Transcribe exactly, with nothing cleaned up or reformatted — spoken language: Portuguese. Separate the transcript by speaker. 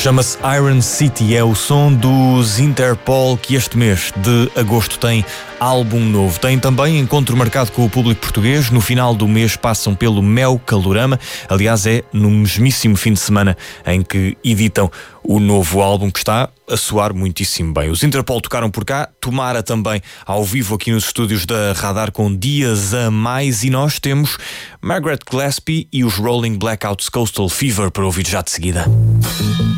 Speaker 1: Chama-se Iron City, é o som dos Interpol, que este mês de agosto tem álbum novo. Tem também encontro marcado com o público português. No final do mês passam pelo Mel Calorama. Aliás, é no mesmíssimo fim de semana em que editam o novo álbum, que está a soar muitíssimo bem. Os Interpol tocaram por cá, Tomara também ao vivo aqui nos estúdios da Radar com Dias a Mais, e nós temos Margaret Gillespie e os Rolling Blackouts Coastal Fever para ouvir já de seguida.